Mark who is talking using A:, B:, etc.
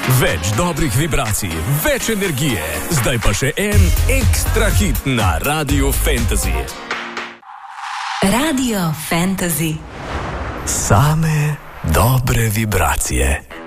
A: Več dobrih vibracij, več energije. Zdaj pa še en ekstra hit na Radio Fantasy.
B: Radio Fantasy.
A: Same dobre vibracije.